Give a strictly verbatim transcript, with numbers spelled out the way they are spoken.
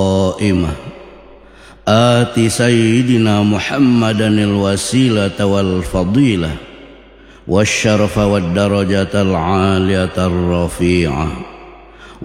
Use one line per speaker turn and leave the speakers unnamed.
قائمة آت سيدنا محمدا الوسيلة والفضيلة والشرف والدرجة العالية الرفيعة